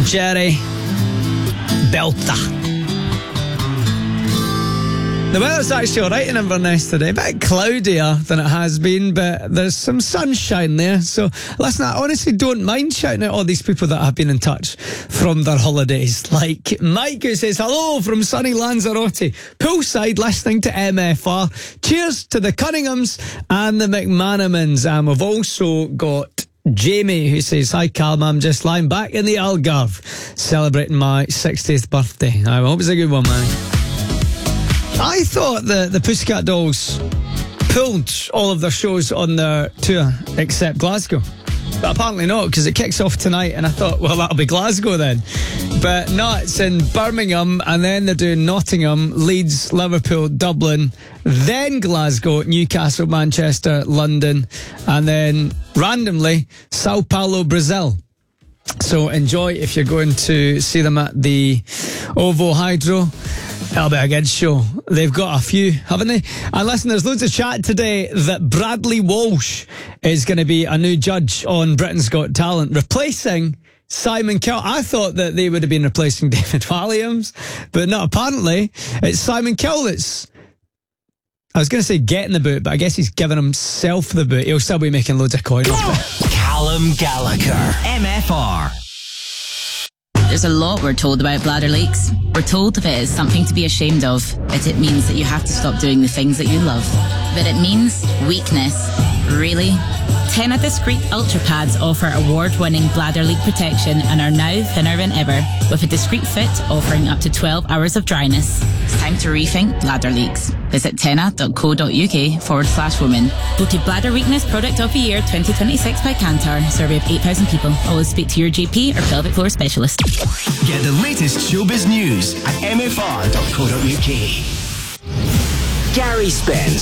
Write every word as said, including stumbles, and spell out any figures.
Jerry Belter. The weather's actually alright in Inverness today. A bit cloudier than it has been, but there's some sunshine there. So, listen, I honestly don't mind shouting out all these people that have been in touch from their holidays. Like Mike, who says, hello from sunny Lanzarote, poolside listening to M F R. Cheers to the Cunninghams and the McManamans. And we've also got Jamie, who says, hi Calm, I'm just lying back in the Algarve celebrating my sixtieth birthday. I hope it's a good one, man. I thought the, the Pussycat Dolls pulled all of their shows on their tour except Glasgow. But apparently not, because it kicks off tonight, and I thought, well, that'll be Glasgow then. But no, it's in Birmingham, and then they're doing Nottingham, Leeds, Liverpool, Dublin, then Glasgow, Newcastle, Manchester, London, and then randomly Sao Paulo, Brazil. So enjoy if you're going to see them at the Ovo Hydro. It'll be a good show. They've got a few, haven't they? And listen, there's loads of chat today that Bradley Walsh is going to be a new judge on Britain's Got Talent, replacing Simon Cowell. I thought that they would have been replacing David Walliams, but not apparently. It's Simon Cowell that's, I was going to say getting the boot, but I guess he's giving himself the boot. He'll still be making loads of coin off it. Callum Gallagher, M F R. There's a lot we're told about bladder leaks. We're told if it is something to be ashamed of, that it means that you have to stop doing the things that you love. But it means weakness. Really? Tena Discreet Ultra Pads offer award-winning bladder leak protection and are now thinner than ever, with a discreet fit offering up to twelve hours of dryness. It's time to rethink bladder leaks. Visit tena.co.uk forward slash women. Voted Bladder Weakness Product of the Year twenty twenty-six by Kantar. Survey of eight thousand people. Always speak to your G P or pelvic floor specialist. Get the latest showbiz news at m f r dot co dot u k. Gary Spence.